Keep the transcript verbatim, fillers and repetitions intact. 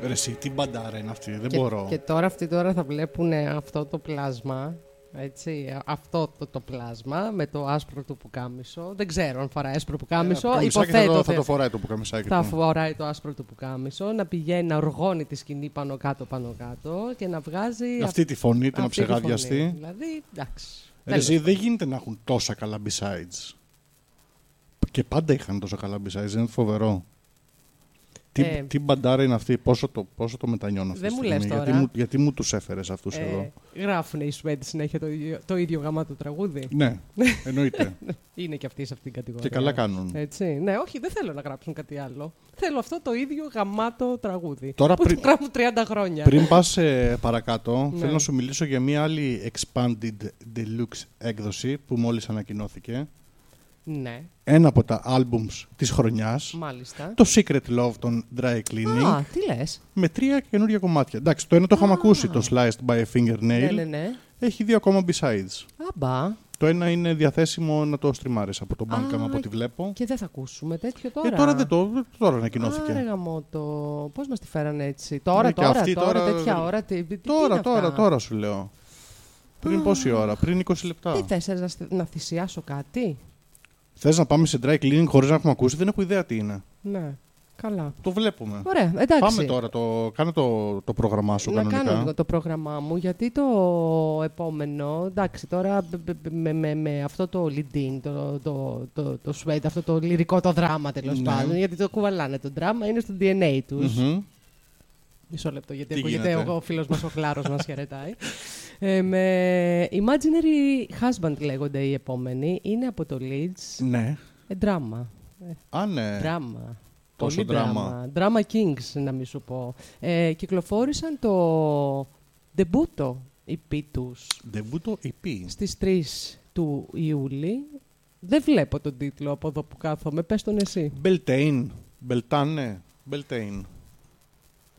Ρε εσύ, τι μπαντάρα είναι αυτή, δεν και, μπορώ. Και τώρα αυτοί τώρα θα βλέπουν αυτό το πλάσμα, έτσι, αυτό το, το πλάσμα με το άσπρο του πουκάμισο. Δεν ξέρω αν φοράει άσπρο πουκάμισο. Ε, Υποθέτω θα, το, θα το φοράει το πουκαμισάκι θα του. φοράει το άσπρο του πουκάμισο, να πηγαίνει να οργώνει τη σκηνή πάνω κάτω πάνω κάτω και να βγάζει αυτή τη φωνή, την αψεγάδιαστη. Δηλαδή, εντάξει. Ρε εσύ, δεν γίνεται να έχουν τόσα καλά B-sides. Και πάντα είχαν τόσα καλά B-sides, είναι φοβερό. Τι, Ε, τι μπαντάρα είναι αυτή, πόσο το, πόσο το μετανιώνω αυτή δεν τη μου στιγμή. λες τώρα. Γιατί μου, γιατί μου τους έφερες αυτούς ε, εδώ. Γράφουν οι Σουέδοι συνέχεια το ίδιο, το ίδιο γαμάτο τραγούδι. Ναι, εννοείται. Είναι και αυτοί σε αυτήν την κατηγορία. Και καλά κάνουν. Έτσι. Ναι, όχι, δεν θέλω να γράψουν κάτι άλλο. Θέλω αυτό το ίδιο γαμάτο τραγούδι. Τώρα που πριν- το γράφουν τριάντα χρόνια. Πριν πας ε, παρακάτω, Ναι. θέλω να σου μιλήσω για μια άλλη Expanded Deluxe έκδοση που μόλις ανακοινώθηκε. Ναι, Ένα από τα albums της χρονιάς. μάλιστα. Το Secret Love των Dry Cleaning. Α, τι λες. Με τρία καινούργια κομμάτια. Εντάξει, το ένα το είχαμε ακούσει, το Sliced by a Fingernail. Ναι, ναι, ναι. Έχει δύο ακόμα B-sides. Αμπά. Το ένα είναι διαθέσιμο να το στριμάρεις από το Α, Bandcamp από ό,τι βλέπω. Και δεν θα ακούσουμε τέτοιο τώρα. Ε, τώρα δεν το. Τώρα ανακοινώθηκε. Άρα γαμώτο. Πώς μας τη φέρανε έτσι. Τώρα, Ναι, και τώρα, αυτή τώρα, τώρα- τέτοια ώρα. Τι, τι, τι Τώρα, είναι τώρα, αυτά? τώρα σου λέω. Πριν πόση ώρα, πριν είκοσι λεπτά. Τι θες, να, να θυσιάσω κάτι. Θες να πάμε σε dry cleaning χωρίς να έχουμε ακούσει, δεν έχω ιδέα τι είναι. Ναι, καλά. Το βλέπουμε. Ωραία, εντάξει. Πάμε τώρα, το, κάνε το, το πρόγραμμά σου Να κανονικά. κάνω λίγο το πρόγραμμά μου, γιατί το επόμενο, εντάξει, τώρα μπ- μπ- με, με, με αυτό το lead-in, το, το, το, το sweat, αυτό το λυρικό το δράμα τέλος Ναι. πάντων, γιατί το κουβαλάνε το δράμα, είναι στο ντι εν έι τους. Μμμ. Μισό λεπτό, γιατί Τι ακούγεται γίνεται? ο φίλος μας ο Κλάρος μας χαιρετάει. Ε, με Imaginary Husband λέγονται οι επόμενοι, είναι από το Leeds, Ναι. ε, δράμα. Α, ναι. Δράμα. Τόσο Πολύ δράμα. Drama Kings, να μην σου πω. Ε, κυκλοφόρησαν το debut ι πι τους Ντεμπούτο ι πι. στις τρεις του Ιούλη. Δεν βλέπω τον τίτλο από εδώ που κάθομαι. Πες τον εσύ. Beltane. Beltane. Beltane.